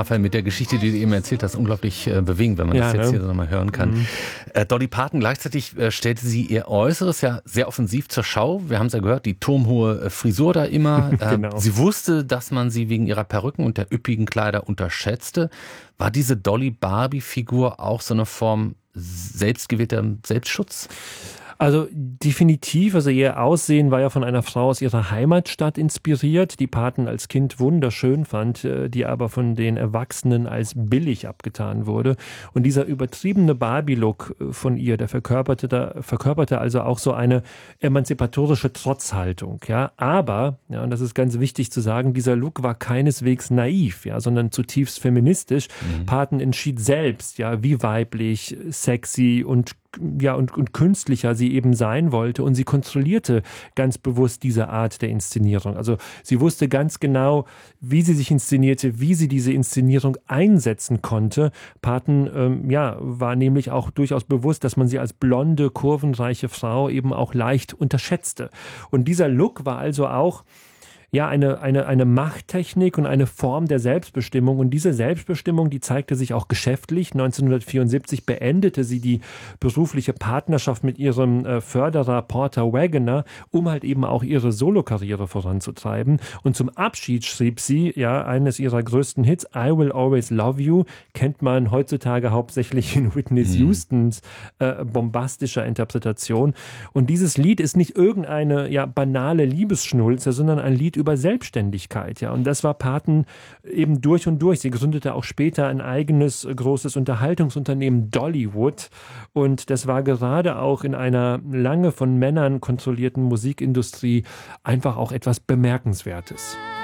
Raphael, mit der Geschichte, die du eben erzählt hast, unglaublich bewegend, wenn man das jetzt hier so mal hören kann. Dolly Parton, gleichzeitig stellte sie ihr Äußeres ja sehr offensiv zur Schau. Wir haben es ja gehört, die turmhohe Frisur da immer. Genau. Sie wusste, dass man sie wegen ihrer Perücken und der üppigen Kleider unterschätzte. War diese Dolly-Barbie-Figur auch so eine Form selbstgewählter Selbstschutz? Also definitiv, also ihr Aussehen war ja von einer Frau aus ihrer Heimatstadt inspiriert, die Parton als Kind wunderschön fand, die aber von den Erwachsenen als billig abgetan wurde. Und dieser übertriebene Barbie-Look von ihr, der verkörperte also auch so eine emanzipatorische Trotzhaltung. Ja, aber, ja, und das ist ganz wichtig zu sagen, dieser Look war keineswegs naiv, ja, sondern zutiefst feministisch. Parton entschied selbst, ja, wie weiblich, sexy und künstlicher sie eben sein wollte, und sie kontrollierte ganz bewusst diese Art der Inszenierung. Also sie wusste ganz genau, wie sie sich inszenierte, wie sie diese Inszenierung einsetzen konnte. Parton war nämlich auch durchaus bewusst, dass man sie als blonde, kurvenreiche Frau eben auch leicht unterschätzte. Und dieser Look war also auch eine Machttechnik und eine Form der Selbstbestimmung. Und diese Selbstbestimmung, die zeigte sich auch geschäftlich. 1974 beendete sie die berufliche Partnerschaft mit ihrem Förderer Porter Wagoner, um halt eben auch ihre Solokarriere voranzutreiben. Und zum Abschied schrieb sie, eines ihrer größten Hits, I Will Always Love You, kennt man heutzutage hauptsächlich in Whitney Houstons bombastischer Interpretation. Und dieses Lied ist nicht irgendeine banale Liebesschnulze, sondern ein Lied über Selbstständigkeit, ja. Und das war Parton eben durch und durch. Sie gründete auch später ein eigenes großes Unterhaltungsunternehmen, Dollywood. Und das war gerade auch in einer lange von Männern kontrollierten Musikindustrie einfach auch etwas Bemerkenswertes.